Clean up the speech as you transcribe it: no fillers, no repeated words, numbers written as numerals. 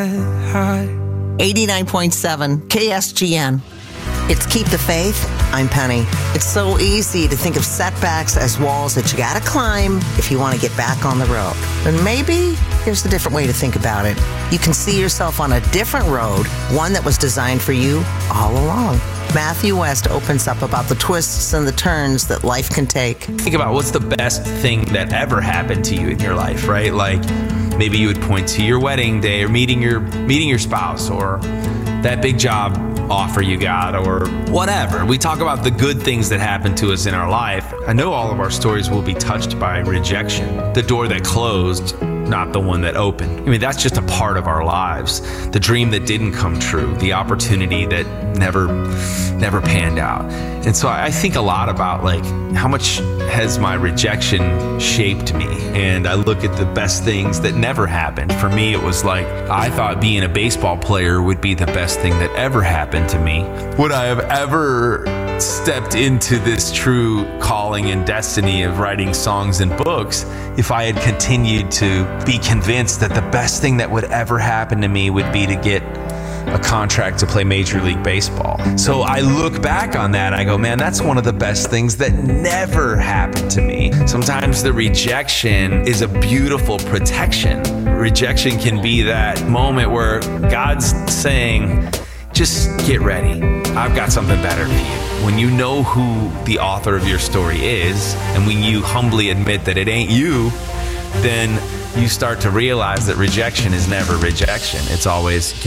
89.7 KSGN. It's Keep the Faith. I'm Penny. It's so easy to think of setbacks as walls that you gotta climb if you want to get back on the road. And maybe here's a different way to think about it. You can see yourself on a different road, one that was designed for you all along. Matthew West opens up about the twists and the turns that life can take. Think about what's the best thing that ever happened to you in your life, right? Like maybe you would point to your wedding day or meeting your spouse, or that big job offer you got, or whatever. We talk about the good things that happen to us in our life. I know all of our stories will be touched by rejection. The door that closed, not the one that opened. I mean, that's just a part of our lives. The dream that didn't come true, the opportunity that never panned out. And so I think a lot about like, how much has my rejection shaped me? And I look at the best things that never happened. For me, it was like, I thought being a baseball player would be the best thing that ever happened to me. Would I have ever stepped into this true calling and destiny of writing songs and books if I had continued to be convinced that the best thing that would ever happen to me would be to get a contract to play Major League Baseball? So I look back on that and I go, man, that's one of the best things that never happened to me. Sometimes the rejection is a beautiful protection. Rejection can be that moment where God's saying, just get ready. I've got something better for you. When you know who the author of your story is, and when you humbly admit that it ain't you, then you start to realize that rejection is never rejection. It's always